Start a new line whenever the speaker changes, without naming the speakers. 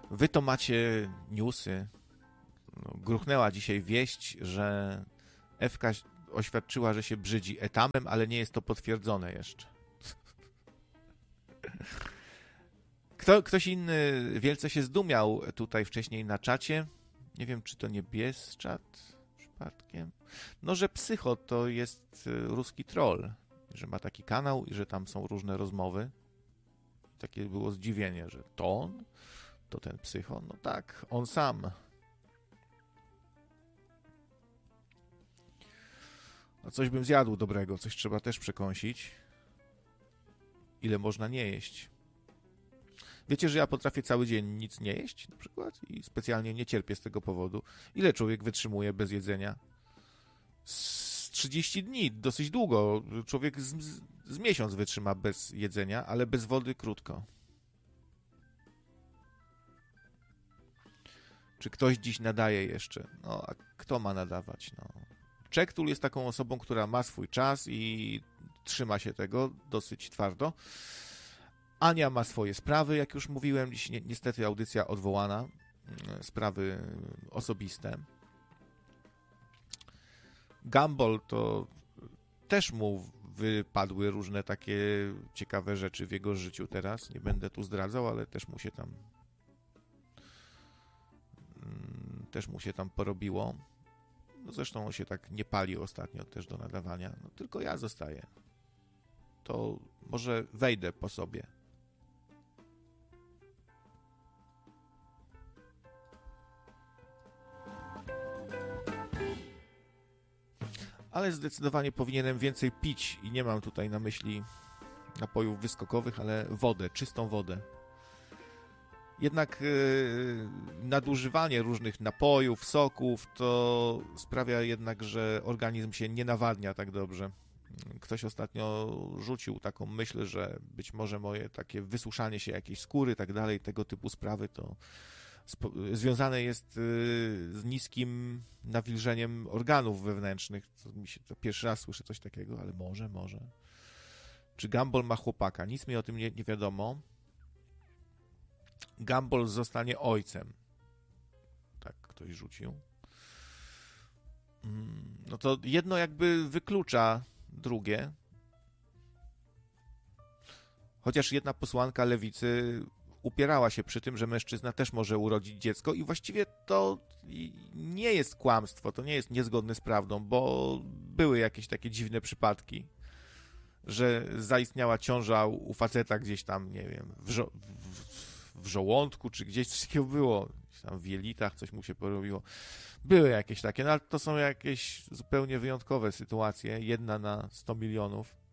Wy to macie newsy. No, gruchnęła dzisiaj wieść, że Ewka oświadczyła, że się brzydzi etamem, ale nie jest to potwierdzone jeszcze. Ktoś inny wielce się zdumiał tutaj wcześniej na czacie. Nie wiem, czy to nie Bieszczad przypadkiem. No, że Psycho to jest ruski troll, że ma taki kanał i że tam są różne rozmowy. Takie było zdziwienie, że to on? To ten Psycho? No tak, on sam. No coś bym zjadł dobrego, coś trzeba też przekąsić. Ile można nie jeść? Wiecie, że ja potrafię cały dzień nic nie jeść na przykład i specjalnie nie cierpię z tego powodu. Ile człowiek wytrzymuje bez jedzenia? Z 30 dni, dosyć długo. Człowiek z miesiąc wytrzyma bez jedzenia, ale bez wody krótko. Czy ktoś dziś nadaje jeszcze? No, a kto ma nadawać? No. Czektul jest taką osobą, która ma swój czas i trzyma się tego dosyć twardo. Ania ma swoje sprawy, jak już mówiłem, dziś niestety audycja odwołana, sprawy osobiste. Gumball to też mu wypadły różne takie ciekawe rzeczy w jego życiu teraz. Nie będę tu zdradzał, ale też mu się tam porobiło. No zresztą on się tak nie pali ostatnio też do nadawania. No, tylko ja zostaję. To może wejdę po sobie. Ale zdecydowanie powinienem więcej pić i nie mam tutaj na myśli napojów wyskokowych, ale wodę, czystą wodę. Jednak nadużywanie różnych napojów, soków to sprawia jednak, że organizm się nie nawadnia tak dobrze. Ktoś ostatnio rzucił taką myśl, że być może moje takie wysuszanie się jakiejś skóry, tak dalej, tego typu sprawy to związane jest z niskim nawilżeniem organów wewnętrznych. To pierwszy raz słyszę coś takiego, ale może. Czy Gumball ma chłopaka? Nic mi o tym nie wiadomo. Gumball zostanie ojcem. Tak ktoś rzucił. No to jedno jakby wyklucza drugie. Chociaż jedna posłanka lewicy upierała się przy tym, że mężczyzna też może urodzić dziecko i właściwie to nie jest kłamstwo, to nie jest niezgodne z prawdą, bo były jakieś takie dziwne przypadki, że zaistniała ciąża u faceta gdzieś tam, nie wiem, w żołądku, czy gdzieś coś takiego było, gdzieś tam w jelitach coś mu się porobiło. Były jakieś takie, no ale to są jakieś zupełnie wyjątkowe sytuacje, jedna na 100 milionów.